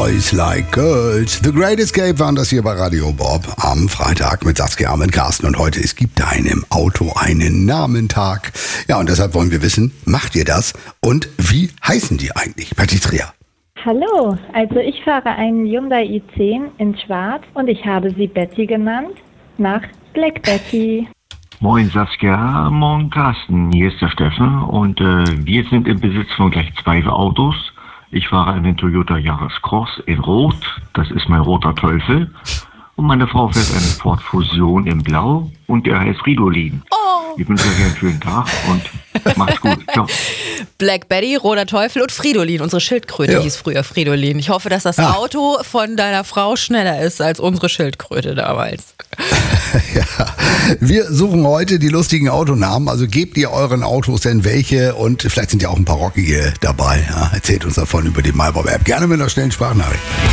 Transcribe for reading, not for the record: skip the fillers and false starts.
Boys Like Girls. The Great Escape waren das hier bei Radio Bob am Freitag mit Saskia und Carsten. Und heute ist Gibt deinem Auto einen Namentag. Ja, und deshalb wollen wir wissen, macht ihr das? Und wie heißen die eigentlich? Patricia. Hallo, also ich fahre einen Hyundai i10 in Schwarz und ich habe sie Betty genannt, nach Black Betty. Moin Saskia, moin Carsten, hier ist der Steffen und wir sind im Besitz von gleich 2 Autos. Ich fahre einen Toyota Yaris Cross in Rot, das ist mein roter Teufel. Und meine Frau fährt einen Ford Fusion in Blau und der heißt Fridolin. Oh. Ich wünsche euch einen schönen Tag und macht's gut. Ciao. Black Betty, roter Teufel und Fridolin. Unsere Schildkröte hieß früher Fridolin. Ich hoffe, dass das Auto von deiner Frau schneller ist als unsere Schildkröte damals. Ja, wir suchen heute die lustigen Autonamen. Also gebt ihr euren Autos denn welche? Und vielleicht sind ja auch ein paar rockige dabei. Ja, erzählt uns davon über die MyBob-App. Gerne mit einer schnellen Sprachnachricht.